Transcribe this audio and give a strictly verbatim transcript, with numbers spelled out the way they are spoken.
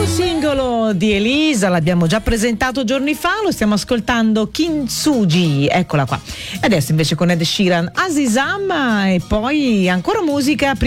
Singolo di Elisa, l'abbiamo già presentato giorni fa, lo stiamo ascoltando, Kintsugi, eccola qua. E adesso invece con Ed Sheeran, Azizam, e poi ancora musica.